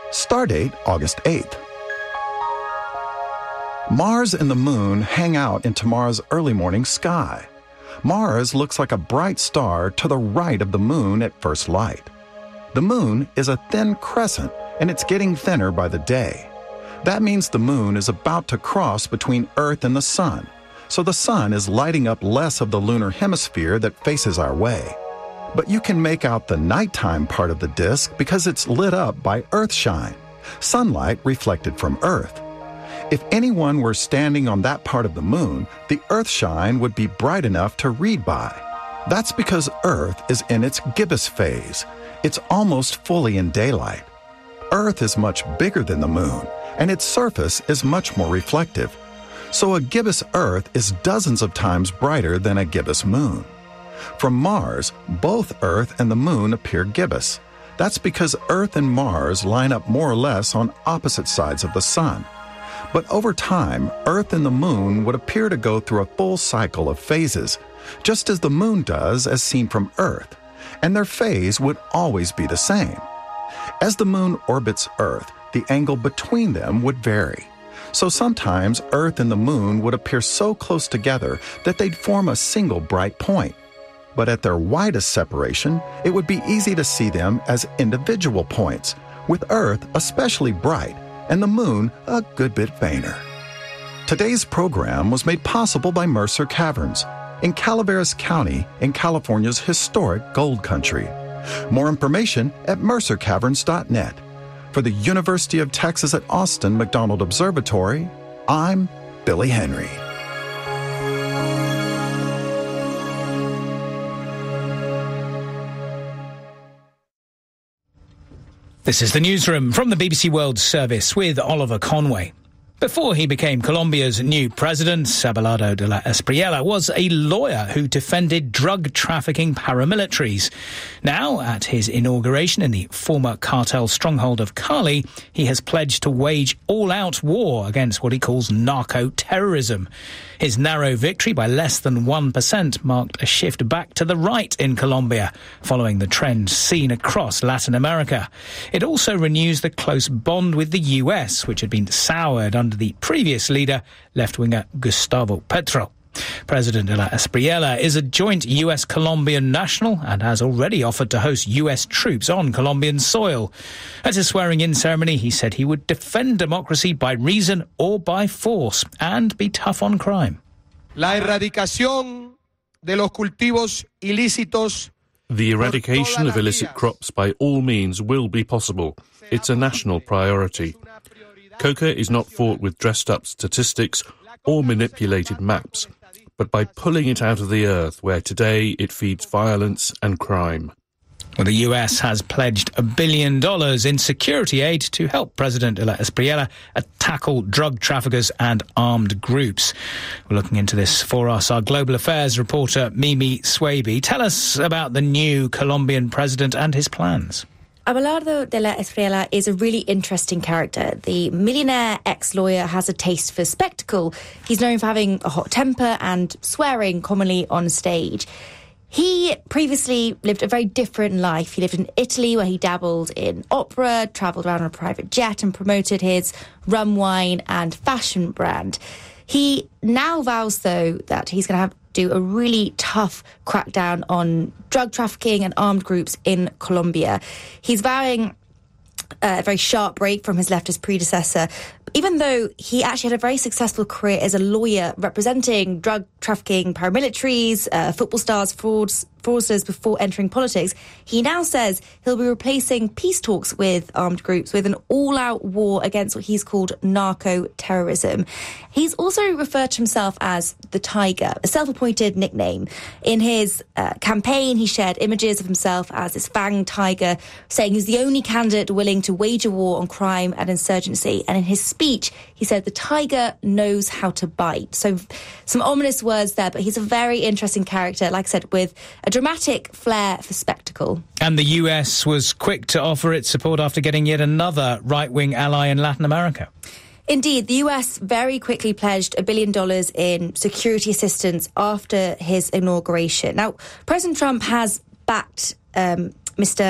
Stardate August 8th. Mars and the Moon hang out in tomorrow's early morning sky. Mars looks like a bright star to the right of the Moon at first light. The Moon is a thin crescent, and it's getting thinner by the day. That means the Moon is about to cross between Earth and the Sun, so the Sun is lighting up less of the lunar hemisphere that faces our way. But you can make out the nighttime part of the disk because it's lit up by Earthshine, sunlight reflected from Earth. If anyone were standing on that part of the Moon, the Earthshine would be bright enough to read by. That's because Earth is in its gibbous phase. It's almost fully in daylight. Earth is much bigger than the Moon, and its surface is much more reflective. So a gibbous Earth is dozens of times brighter than a gibbous Moon. From Mars, both Earth and the Moon appear gibbous. That's because Earth and Mars line up more or less on opposite sides of the Sun. But over time, Earth and the Moon would appear to go through a full cycle of phases, just as the Moon does as seen from Earth, and their phase would always be the same. As the Moon orbits Earth, the angle between them would vary. So sometimes Earth and the Moon would appear so close together that they'd form a single bright point. But at their widest separation, it would be easy to see them as individual points, with Earth especially bright and the Moon a good bit fainter. Today's program was made possible by Mercer Caverns in Calaveras County in California's historic Gold Country. More information at mercercaverns.net. For the University of Texas at Austin McDonald Observatory, I'm Billy Henry. This is the newsroom from the BBC World Service with Oliver Conway. Before he became Colombia's new president, Abelardo de la Espriella was a lawyer who defended drug-trafficking paramilitaries. Now, at his inauguration in the former cartel stronghold of Cali, he has pledged to wage all-out war against what he calls narco-terrorism. His narrow victory by less than 1% marked a shift back to the right in Colombia, following the trend seen across Latin America. It also renews the close bond with the US, which had been soured under the previous leader, left-winger Gustavo Petro. President de la Espriella is a joint US-Colombian national and has already offered to host US troops on Colombian soil. At his swearing-in ceremony, he said he would defend democracy by reason or by force and be tough on crime. La erradicación de los cultivos ilícitos. The eradication of illicit crops by all means will be possible. It's a national priority. Coca is not fought with dressed-up statistics or manipulated maps, but by pulling it out of the earth where today it feeds violence and crime. Well, the US has pledged $1 billion in security aid to help President de la Espriella tackle drug traffickers and armed groups. We're looking into this for us. Our global affairs reporter, Mimi Swaby. Tell us about the new Colombian president and his plans. Abelardo de la Espriella is a really interesting character. The millionaire ex-lawyer has a taste for spectacle. He's known for having a hot temper and swearing commonly on stage. He previously lived a very different life. He lived in Italy, where he dabbled in opera, travelled around on a private jet and promoted his rum, wine and fashion brand. He now vows, though, that he's going to do a really tough crackdown on drug trafficking and armed groups in Colombia. He's vowing a very sharp break from his leftist predecessor, even though he actually had a very successful career as a lawyer representing drug trafficking paramilitaries, football stars, fraudsters before entering politics. He now says he'll be replacing peace talks with armed groups with an all-out war against what he's called narco-terrorism. He's also referred to himself as the Tiger, a self-appointed nickname. In his campaign, he shared images of himself as this fanged tiger, saying he's the only candidate willing to wage a war on crime and insurgency. And in his speech, he said the tiger knows how to bite. So some ominous words there, but he's a very interesting character, like I said, with a dramatic flair for spectacle. And the US was quick to offer its support after getting yet another right-wing ally in Latin America. Indeed, the US very quickly pledged $1 billion in security assistance after his inauguration. Now, President Trump has backed Mr.